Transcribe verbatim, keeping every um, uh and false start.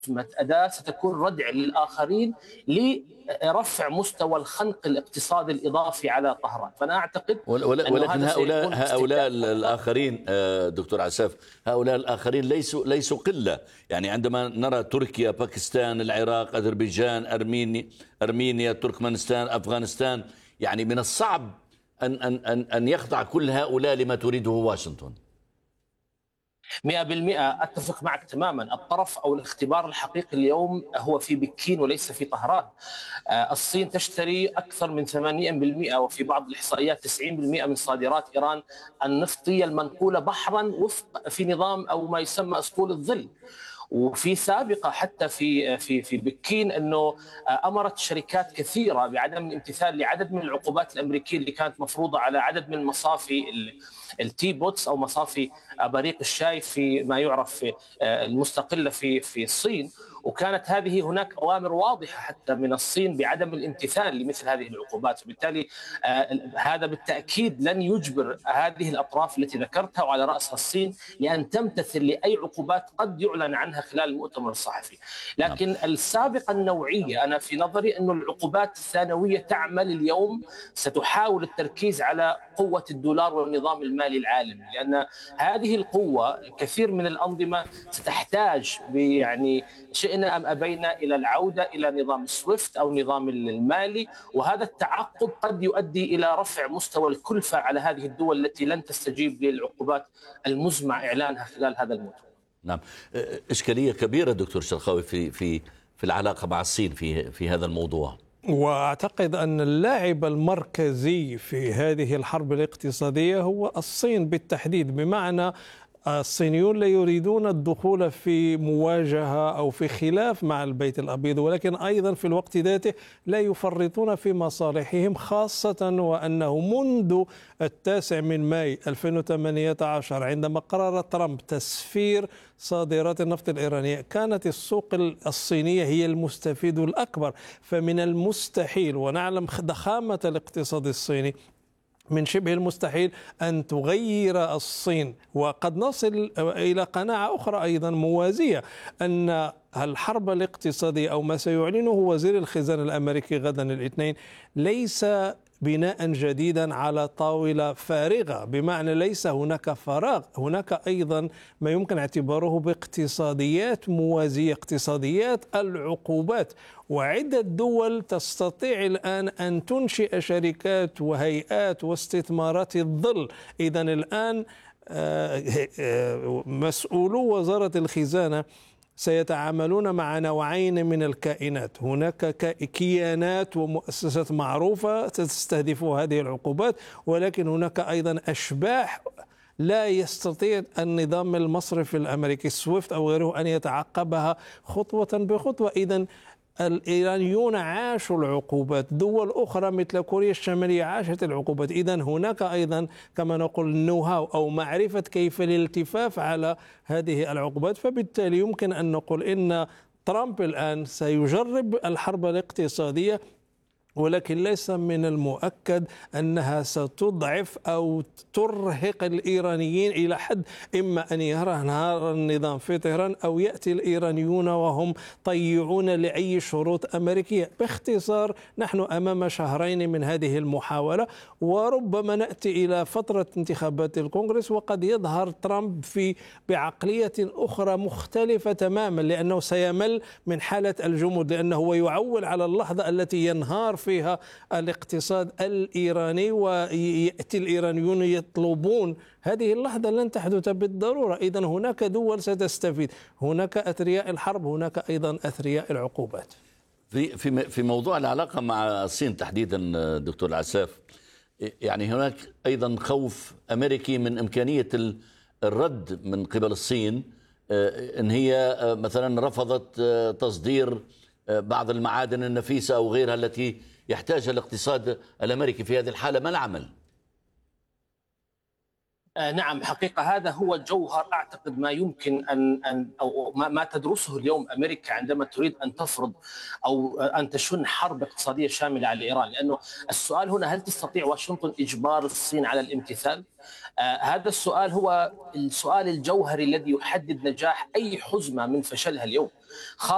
أداة ستكون ردع للآخرين لرفع مستوى الخنق الاقتصادي الإضافي على طهران. فأنا أعتقد ولكن هؤلاء هؤلاء الآخرين دكتور عساف، هؤلاء الآخرين ليسوا ليسوا قلة. يعني عندما نرى تركيا، باكستان، العراق، أذربيجان، أرمينيا أرمينيا تركمانستان، أفغانستان، يعني من الصعب أن أن أن يخضع كل هؤلاء لما تريده واشنطن. مئة بالمئة أتفق معك تماما. الطرف أو الاختبار الحقيقي اليوم هو في بكين وليس في طهران. الصين تشتري أكثر من ثمانين بالمئة وفي بعض الإحصائيات تسعين بالمئة من صادرات إيران النفطية المنقولة بحرا وفق في نظام أو ما يسمى أسطول الظل. وفي سابقة حتى في في في بكين انه امرت شركات كثيره بعدم الامتثال لعدد من العقوبات الامريكيه اللي كانت مفروضه على عدد من مصافي التي بوتس او مصافي بريق الشاي في ما يعرف المستقله في في الصين. وكانت هذه هناك اوامر واضحه حتى من الصين بعدم الامتثال لمثل هذه العقوبات، وبالتالي هذا بالتاكيد لن يجبر هذه الاطراف التي ذكرتها وعلى راسها الصين لان تمتثل لاي عقوبات قد يعلن عنها خلال المؤتمر الصحفي. لكن السابقة النوعية أنا في نظري أن العقوبات الثانوية تعمل اليوم ستحاول التركيز على قوة الدولار والنظام المالي العالمي، لأن هذه القوة كثير من الأنظمة ستحتاج يعني شئنا أم أبينا إلى العودة إلى نظام سويفت أو نظام المالي، وهذا التعقب قد يؤدي إلى رفع مستوى الكلفة على هذه الدول التي لن تستجيب للعقوبات المزمع إعلانها خلال هذا المؤتمر. نعم، إشكالية كبيرة دكتور شرقاوي في في في العلاقة مع الصين في في هذا الموضوع. وأعتقد أن اللاعب المركزي في هذه الحرب الاقتصادية هو الصين بالتحديد، بمعنى الصينيون لا يريدون الدخول في مواجهة أو في خلاف مع البيت الأبيض، ولكن أيضا في الوقت ذاته لا يفرطون في مصالحهم، خاصة وأنه منذ التاسع من ماي ألفين وثمانية عشر عندما قرر ترامب تسفير صادرات النفط الإيرانية كانت السوق الصينية هي المستفيد الأكبر. فمن المستحيل، ونعلم ضخامة الاقتصاد الصيني، من شبه المستحيل أن تغير الصين. وقد نصل إلى قناعة أخرى أيضا موازية، أن الحرب الاقتصادية أو ما سيعلنه وزير الخزانة الأمريكي غدا الاثنين ليس بناء جديدا على طاولة فارغة، بمعنى ليس هناك فراغ، هناك أيضا ما يمكن اعتباره باقتصاديات موازية، اقتصاديات العقوبات. وعدة دول تستطيع الآن أن تنشئ شركات وهيئات واستثمارات الظل. إذن الآن مسؤولو وزارة الخزانة سيتعاملون مع نوعين من الكائنات. هناك كيانات ومؤسسات معروفة تستهدف هذه العقوبات، ولكن هناك أيضا أشباح لا يستطيع النظام المصرفي الأمريكي سويفت أو غيره أن يتعقبها خطوة بخطوة. إذن الإيرانيون عاشوا العقوبات، دول أخرى مثل كوريا الشمالية عاشت العقوبات. إذن هناك أيضا كما نقول نو هاو أو معرفة كيف الالتفاف على هذه العقوبات. فبالتالي يمكن أن نقول إن ترامب الآن سيجرب الحرب الاقتصادية، ولكن ليس من المؤكد أنها ستضعف أو ترهق الإيرانيين إلى حد إما أن ينهار النظام في طهران أو يأتي الإيرانيون وهم طيعون لأي شروط أمريكية. باختصار نحن أمام شهرين من هذه المحاولة، وربما نأتي إلى فترة انتخابات الكونغرس وقد يظهر ترامب في بعقلية أخرى مختلفة تماما، لأنه سيمل من حالة الجمود، لأنه هو يعول على اللحظة التي ينهار فيها الاقتصاد الإيراني ويأتي الإيرانيون يطلبون. هذه اللحظة لن تحدث بالضرورة. إذن هناك دول ستستفيد، هناك أثرياء الحرب، هناك أيضا أثرياء العقوبات. في في في موضوع العلاقة مع الصين تحديدا دكتور العساف، يعني هناك أيضا خوف أمريكي من إمكانية الرد من قبل الصين، إن هي مثلا رفضت تصدير بعض المعادن النفيسة أو غيرها التي يحتاجها الاقتصاد الأمريكي. في هذه الحالة ما العمل؟ نعم، حقيقة هذا هو جوهر أعتقد ما يمكن أن أن أو ما, ما تدرسه اليوم أمريكا عندما تريد أن تفرض أو أن تشن حرب اقتصادية شاملة على إيران. لأنه السؤال هنا هل تستطيع واشنطن إجبار الصين على الامتثال؟ آه هذا السؤال هو السؤال الجوهري الذي يحدد نجاح أي حزمة من فشلها اليوم.